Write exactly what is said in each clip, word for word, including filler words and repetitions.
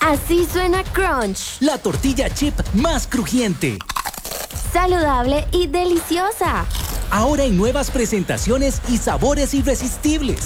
Así suena Crunch. La tortilla chip más crujiente. Saludable y deliciosa. Ahora en nuevas presentaciones y sabores irresistibles.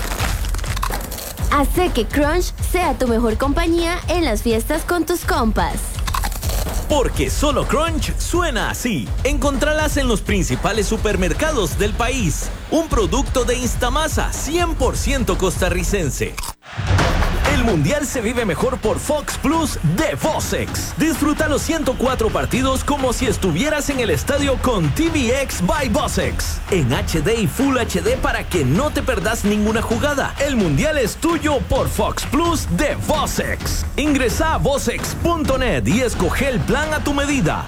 Hace que Crunch sea tu mejor compañía en las fiestas con tus compas. Porque solo Crunch suena así. Encontralas en los principales supermercados del país. Un producto de Instamasa cien por ciento costarricense. El Mundial se vive mejor por Fox Plus de Vocex. Disfruta los ciento cuatro partidos como si estuvieras en el estadio con T V X by Vocex. En H D y Full H D para que no te perdas ninguna jugada. El Mundial es tuyo por Fox Plus de Vocex. Ingresa a vocex punto net y escoge el plan a tu medida.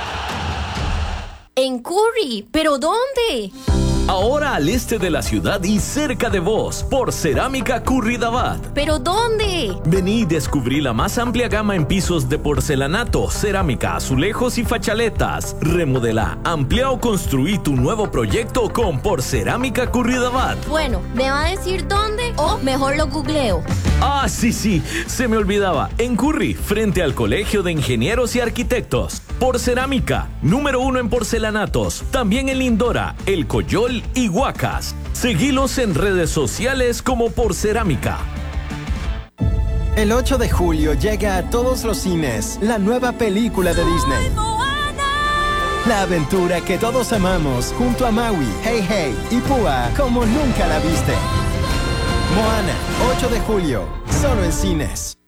En Curry, ¿pero dónde? Ahora al este de la ciudad y cerca de vos, por Cerámica Curridabat. ¿Pero dónde? Vení y descubrí la más amplia gama en pisos de porcelanato, cerámica, azulejos y fachaletas. Remodela, amplía o construí tu nuevo proyecto con Porcerámica Curridabat. Bueno, ¿me va a decir dónde o mejor lo googleo? Ah, sí, sí, se me olvidaba. En Curry, frente al Colegio de Ingenieros y Arquitectos. Porcerámica, número uno en porcelanatos. También en Lindora, El Coyol y Huacas. Seguilos en redes sociales como Porcerámica. El ocho de julio llega a todos los cines la nueva película de Disney. La aventura que todos amamos junto a Maui, Hey Hey y Púa como nunca la viste. Moana, ocho de julio, solo en cines.